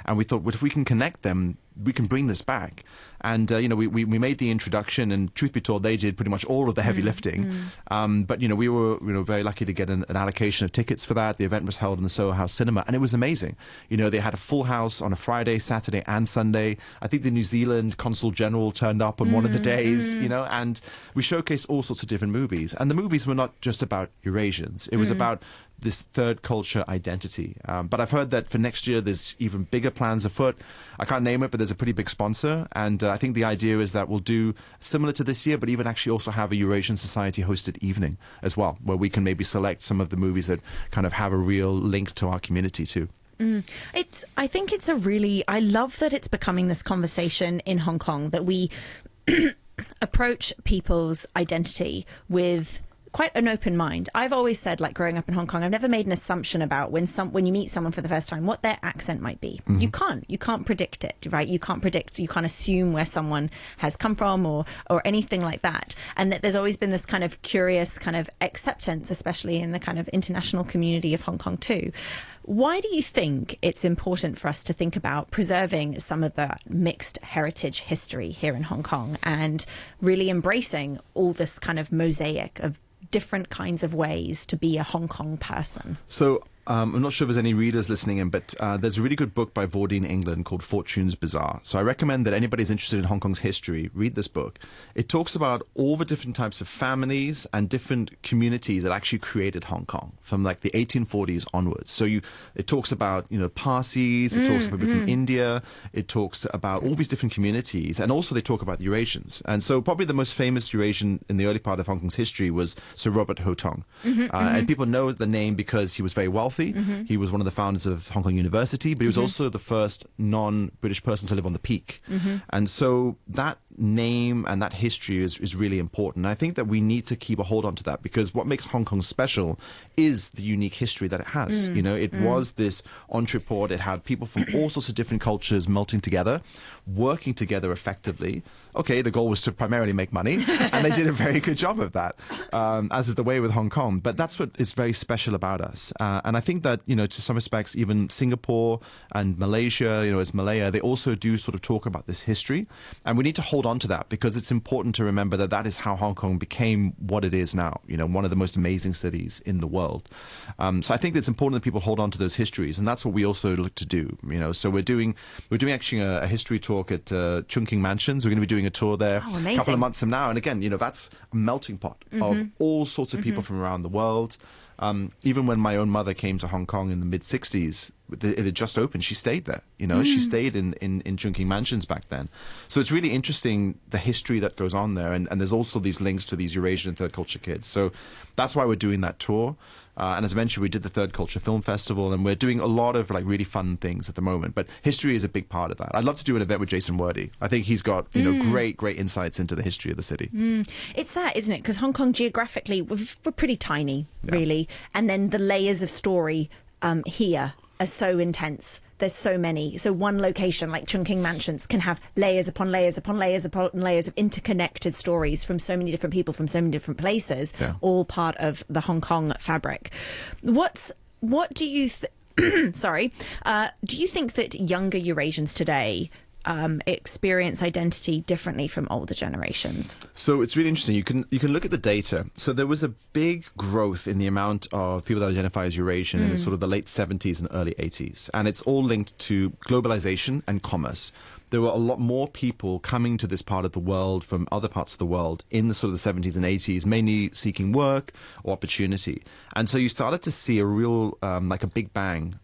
And we thought, well, if we can connect them, we can bring this back. And, we made the introduction, and truth be told, they did pretty much all of the heavy lifting. But, we were very lucky to get an allocation of tickets for that. The event was held in the Soho House Cinema, and it was amazing. They had a full house on a Friday, Saturday, and Sunday. I think the New Zealand Consul General turned up on one of the days, and we showcased all sorts of different movies. And the movies were not just about Eurasians. It was about this third culture identity. But I've heard that for next year, there's even bigger plans afoot. I can't name it, but there's a pretty big sponsor. And I think the idea is that we'll do similar to this year, but even actually also have a Eurasian Society hosted evening as well, where we can maybe select some of the movies that kind of have a real link to our community too. I think it's I love that it's becoming this conversation in Hong Kong, that we approach people's identity with quite an open mind. I've always said, like growing up in Hong Kong, I've never made an assumption about when you meet someone for the first time, what their accent might be. You can't predict it, right? You can't assume where someone has come from or anything like that. And that there's always been this kind of curious kind of acceptance, especially in the kind of international community of Hong Kong too. Why do you think it's important for us to think about preserving some of the mixed heritage history here in Hong Kong and really embracing all this kind of mosaic of different kinds of ways to be a Hong Kong person? So I'm not sure if there's any readers listening in, but there's a really good book by Vordine England called Fortune's Bazaar. So I recommend that anybody's interested in Hong Kong's history, read this book. It talks about all the different types of families and different communities that actually created Hong Kong from like the 1840s onwards. So it talks about, Parsis, it talks about people from India, it talks about all these different communities, and also they talk about the Eurasians. And so probably the most famous Eurasian in the early part of Hong Kong's history was Sir Robert Ho Tong. And people know the name because he was very wealthy. He was one of the founders of Hong Kong University, but he was also the first non-British person to live on the Peak. And so that name and that history is really important. And I think that we need to keep a hold on to that, because what makes Hong Kong special is the unique history that it has. It was this entrepôt. It had people from all sorts of different cultures melting together, working together effectively. Okay, the goal was to primarily make money, and they did a very good job of that, as is the way with Hong Kong. But that's what is very special about us. And I think that, to some respects, even Singapore and Malaysia, as Malaya, they also do sort of talk about this history. And we need to hold on to that, because it's important to remember that that is how Hong Kong became what it is now, one of the most amazing cities in the world. So I think it's important that people hold on to those histories, and that's what we also look to do. So we're doing actually a history talk at Chung King Mansions. We're going to be doing a tour there a couple of months from now. And again, that's a melting pot of all sorts of people from around the world. Even when my own mother came to Hong Kong in the mid-'60s, it had just opened. She stayed there. She stayed in Chung King Mansions back then. So it's really interesting, the history that goes on there. And there's also these links to these Eurasian and third culture kids. So that's why we're doing that tour. And as I mentioned, we did the Third Culture Film Festival, and we're doing a lot of really fun things at the moment. But history is a big part of that. I'd love to do an event with Jason Worthy. I think he's got great insights into the history of the city. It's that, isn't it? Because Hong Kong geographically, we're pretty tiny, really. And then the layers of story here are so intense. There's so many. So one location like Chung King Mansions can have layers upon layers upon layers upon layers of interconnected stories from so many different people from so many different places, all part of the Hong Kong fabric. What do you sorry, do you think that younger Eurasians today experience identity differently from older generations? So it's really interesting. You can look at the data. So there was a big growth in the amount of people that identify as Eurasian in the sort of the late 70s and early 80s. And it's all linked to globalization and commerce. There were a lot more people coming to this part of the world from other parts of the world in the sort of the 70s and 80s, mainly seeking work or opportunity. And so you started to see a real, like a big bang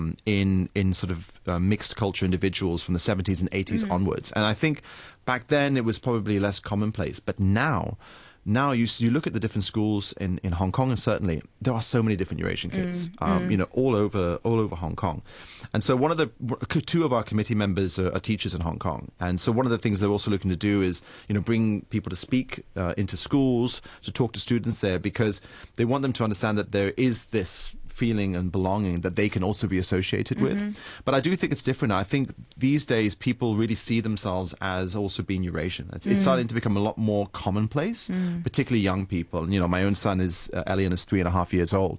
in sort of mixed culture individuals from the 70s and 80s onwards. And I think back then it was probably less commonplace. But now you look at the different schools in Hong Kong, and certainly there are so many different Eurasian kids, all over Hong Kong. And so two of our committee members are teachers in Hong Kong. And so one of the things they're also looking to do is, bring people to speak into schools, to talk to students there, because they want them to understand that there is this feeling and belonging that they can also be associated with. But I do think it's different. I think these days people really see themselves as also being Eurasian. It's starting to become a lot more commonplace, particularly young people. And, my own son is, Elian is 3.5 years old,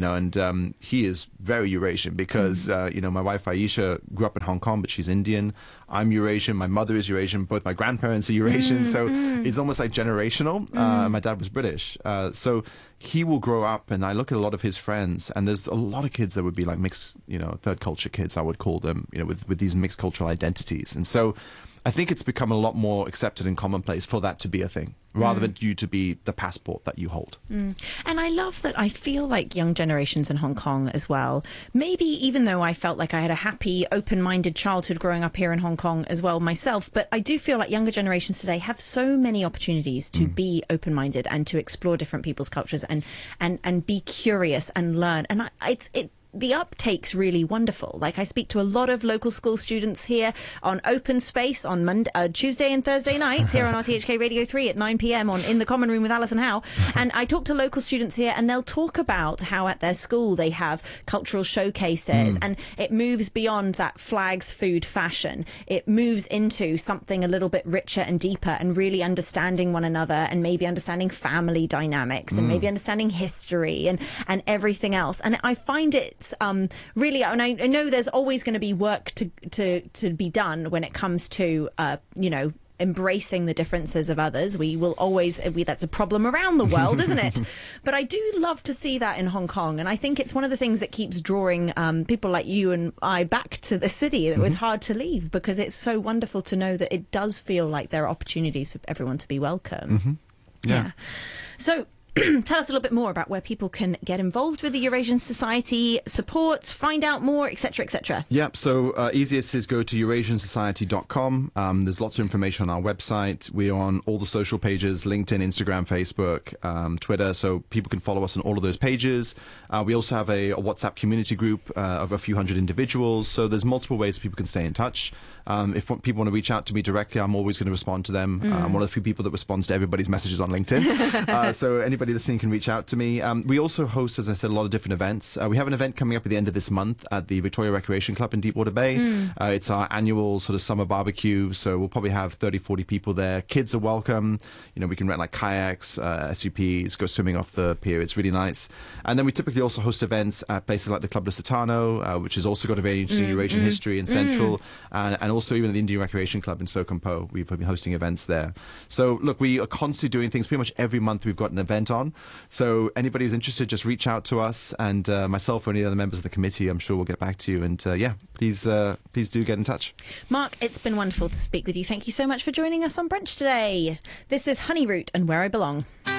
and he is very Eurasian because, my wife Aisha grew up in Hong Kong, but she's Indian. I'm Eurasian. My mother is Eurasian. Both my grandparents are Eurasian. So it's almost like generational. And my dad was British. So he will grow up, and I look at a lot of his friends, and there's a lot of kids that would be like mixed, third culture kids, I would call them, with these mixed cultural identities. And so I think it's become a lot more accepted and commonplace for that to be a thing, rather than you to be the passport that you hold. And I love that. I feel like young generations in Hong Kong as well, maybe even though I felt like I had a happy, open-minded childhood growing up here in Hong Kong as well myself, but I do feel like younger generations today have so many opportunities to be open-minded and to explore different people's cultures and be curious and learn. And the uptake's really wonderful. Like, I speak to a lot of local school students here on Open Space on Tuesday and Thursday nights here on RTHK Radio 3 at 9 p.m. on In the Common Room with Alison Howe. And I talk to local students here, and they'll talk about how at their school they have cultural showcases, and it moves beyond that flags, food, fashion. It moves into something a little bit richer and deeper, and really understanding one another, and maybe understanding family dynamics, and maybe understanding history and everything else. And I find it really, and I know there's always going to be work to be done when it comes to, embracing the differences of others. We will always, that's a problem around the world, isn't it? But I do love to see that in Hong Kong. And I think it's one of the things that keeps drawing people like you and I back to the city. It was hard to leave because it's so wonderful to know that it does feel like there are opportunities for everyone to be welcome. Yeah. So, tell us a little bit more about where people can get involved with the Eurasian Society, support, find out more, etc., etc. Yeah, so easiest is go to eurasiansociety.com. There's lots of information on our website. We're on all the social pages, LinkedIn, Instagram, Facebook, Twitter, so people can follow us on all of those pages. We also have a WhatsApp community group of a few hundred individuals, so there's multiple ways people can stay in touch. If people want to reach out to me directly, I'm always going to respond to them. I'm one of the few people that responds to everybody's messages on LinkedIn. So anybody listening can reach out to me. We also host, as I said, a lot of different events. We have an event coming up at the end of this month at the Victoria Recreation Club in Deepwater Bay. It's our annual sort of summer barbecue, so we'll probably have 30, 40 people there. Kids are welcome. We can rent like kayaks, SUPs, go swimming off the pier. It's really nice. And then we typically also host events at places like the Club Lusitano, which has also got a very interesting Eurasian history in Central, and also even the Indian Recreation Club in Sokompo. We've been hosting events there. So look, we are constantly doing things. Pretty much every month we've got an event on. So anybody who's interested, just reach out to us, and myself or any other members of the committee, I'm sure we'll get back to you. And please do get in touch. Mark, it's been wonderful to speak with you. Thank you so much for joining us on Brunch today. This is Honeyroot and Where I Belong.